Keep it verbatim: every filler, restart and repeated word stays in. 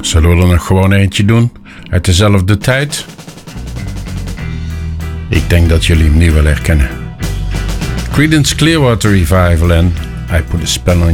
Zullen we er nog gewoon eentje doen? Uit dezelfde tijd? Ik denk dat jullie hem nu wel herkennen. Creedence Clearwater Revival en I Put a Spell on